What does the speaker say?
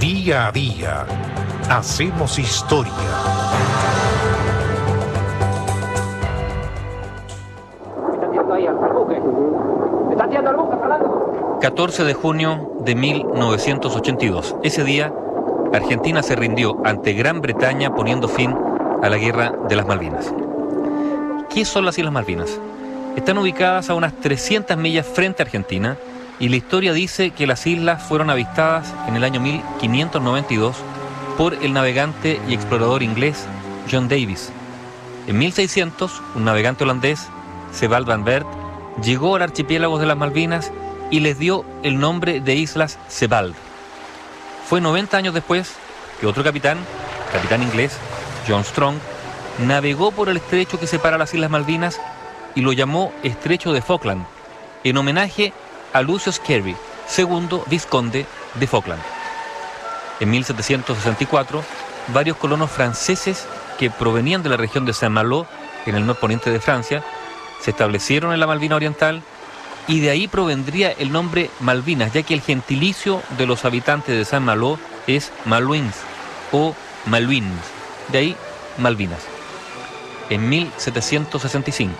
Día a día hacemos historia. Está tirando ahí al buque. Está tirando al buque, Fernando. 14 de junio de 1982. Ese día, Argentina se rindió ante Gran Bretaña poniendo fin a la Guerra de las Malvinas. ¿Qué son las Islas Malvinas? Están ubicadas a unas 300 millas frente a Argentina y la historia dice que las islas fueron avistadas en el año 1592 por el navegante y explorador inglés John Davis. En 1600, un navegante holandés, Sebald van Werth, llegó al archipiélago de las Malvinas y les dio el nombre de Islas Sebald. Fue 90 años después que otro capitán inglés, John Strong, navegó por el estrecho que separa las Islas Malvinas y lo llamó Estrecho de Falkland, en homenaje a Lucius Carey, segundo vizconde de Falkland. En 1764, varios colonos franceses que provenían de la región de Saint-Malo, en el norponiente de Francia, se establecieron en la Malvina Oriental y de ahí provendría el nombre Malvinas, ya que el gentilicio de los habitantes de Saint-Malo es Malouins o Malouins, de ahí Malvinas. En 1765,